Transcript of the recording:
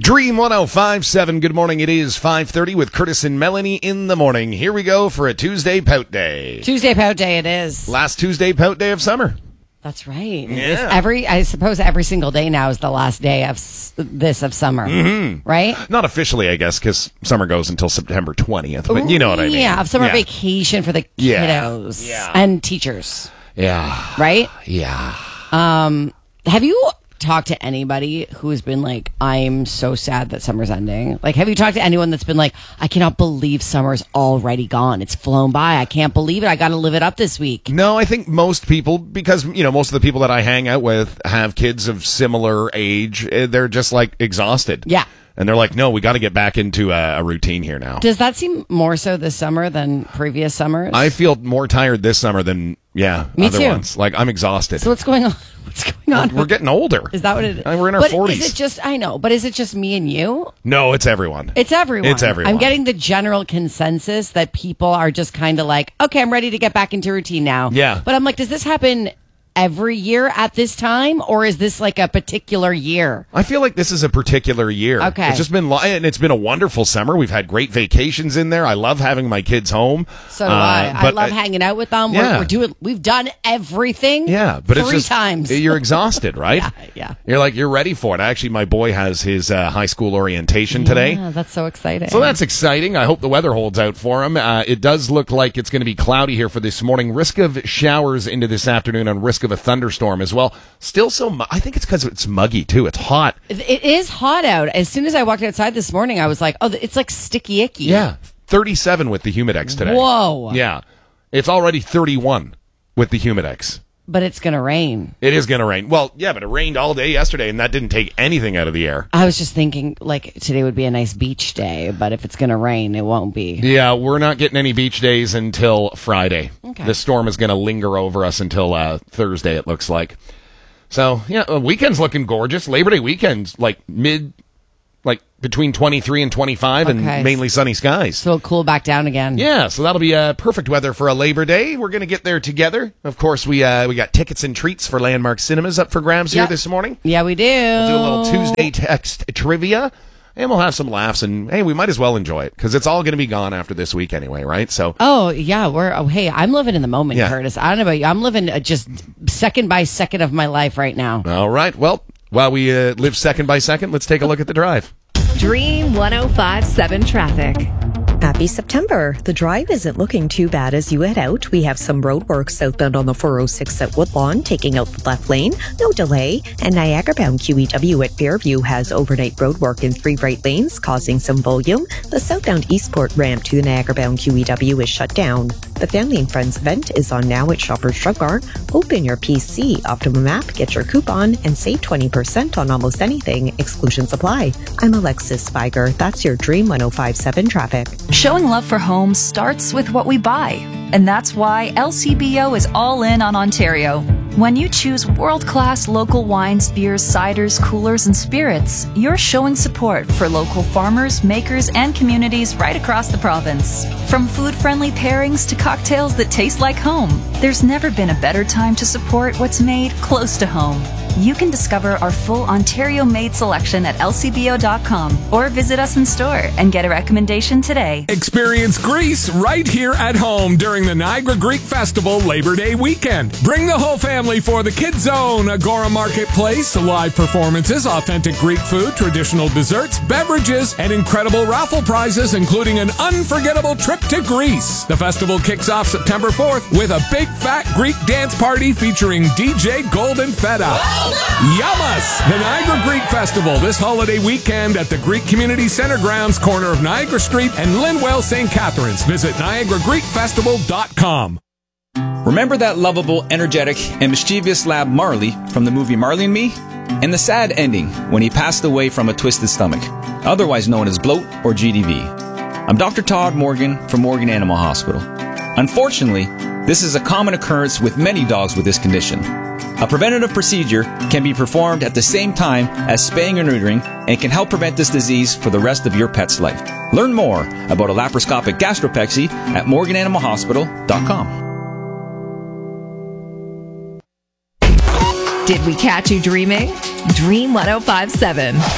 Dream 105.7. Good morning. It is 5:30 with Curtis and Melanie in the morning. Here we go for a Tuesday Pout Day. Tuesday Pout Day it is. Last Tuesday Pout Day of summer. That's right. Yeah. I suppose every single day now is the last day of summer, right? Not officially, I guess, because summer goes until September 20th, but you know what I mean. Yeah, of summer vacation for the kiddos and teachers. Yeah. Right? Yeah. Have you talked to anybody who's been like, I'm so sad that summer's ending? Like, have you talked to anyone that's been like, I cannot believe summer's already gone. It's flown by. I can't believe it. I got to live it up this week. No, I think most people, because, most of the people that I hang out with have kids of similar age. They're just like exhausted. Yeah. And they're like, no, we got to get back into a routine here now. Does that seem more so this summer than previous summers? I feel more tired this summer than, Me other too. ones. Like, I'm exhausted. So what's going on? What's going on? We're getting older. Is that what it is? We're in our 40s. Is it just, I know, but is it just me and you? No, it's everyone. It's everyone. It's everyone. I'm getting the general consensus that people are just kind of like, okay, I'm ready to get back into routine now. Yeah. But I'm like, does this happen every year at this time, or is this like a particular year? I feel like this is a particular year. Okay. It's just been, and it's been a wonderful summer. We've had great vacations in there. I love having my kids home. So do I. I love hanging out with them. Yeah. We've done everything. Yeah, but it's three just times. You're exhausted, right? Yeah. You're ready for it. Actually, my boy has his high school orientation today. Yeah, that's so exciting. So that's exciting. I hope the weather holds out for him. It does look like it's going to be cloudy here for this morning. Risk of showers into this afternoon and risk of a thunderstorm as well. Still I think it's because it's muggy too. It's hot. It is hot out. As soon as I walked outside this morning, I was like, oh, it's like sticky icky. Yeah. 37 with the Humidex today. Whoa. Yeah. It's already 31 with the Humidex. But it's going to rain. It is going to rain. Well, yeah, but it rained all day yesterday, and that didn't take anything out of the air. I was just thinking, like, today would be a nice beach day, but if it's going to rain, it won't be. Yeah, we're not getting any beach days until Friday. Okay. The storm is going to linger over us until Thursday, it looks like. So, yeah, weekend's looking gorgeous. Labor Day weekend's between 23 and 25 and mainly sunny skies. So it'll cool back down again. Yeah, so that'll be perfect weather for a Labor Day. We're going to get there together. Of course, we got tickets and treats for Landmark Cinemas up for grabs here this morning. Yeah, we do. We'll do a little Tuesday text trivia, and we'll have some laughs, and hey, we might as well enjoy it, because it's all going to be gone after this week anyway, right? So. Oh, yeah, hey, I'm living in the moment, Curtis. I don't know about you. I'm living just second by second of my life right now. All right, well, while we live second by second, let's take a look at the drive. Dream 105.7 traffic. Happy September. The drive isn't looking too bad as you head out. We have some roadwork southbound on the 406 at Woodlawn, taking out the left lane. No delay. And Niagara-bound QEW at Fairview has overnight roadwork in 3 right lanes, causing some volume. The southbound Eastport ramp to the Niagara-bound QEW is shut down. The Family and Friends event is on now at Shoppers Drug Mart. Open your PC, Optimum app, get your coupon, and save 20% on almost anything. Exclusions apply. I'm Alexis Spiger. That's your Dream 105.7 traffic. Showing love for home starts with what we buy. And that's why LCBO is all in on Ontario. When you choose world-class local wines, beers, ciders, coolers, and spirits, you're showing support for local farmers, makers, and communities right across the province. From food-friendly pairings to cocktails that taste like home, there's never been a better time to support what's made close to home. You can discover our full Ontario-made selection at lcbo.com or visit us in store and get a recommendation today. Experience Greece right here at home during the Niagara Greek Festival Labor Day weekend. Bring the whole family for the Kids Zone, Agora Marketplace, live performances, authentic Greek food, traditional desserts, beverages, and incredible raffle prizes, including an unforgettable trip to Greece. The festival kicks off September 4th with a big fat Greek dance party featuring DJ Golden Feta. Yamas! The Niagara Greek Festival this holiday weekend at the Greek Community Center grounds, corner of Niagara Street and Linwell St. Catharines. Visit NiagaraGreekFestival.com. Remember that lovable, energetic, and mischievous lab Marley from the movie Marley and Me? And the sad ending when he passed away from a twisted stomach, otherwise known as bloat or GDV. I'm Dr. Todd Morgan from Morgan Animal Hospital. Unfortunately, this is a common occurrence with many dogs with this condition. A preventative procedure can be performed at the same time as spaying and neutering and can help prevent this disease for the rest of your pet's life. Learn more about a laparoscopic gastropexy at morgananimalhospital.com. Did we catch you dreaming? Dream 105.7.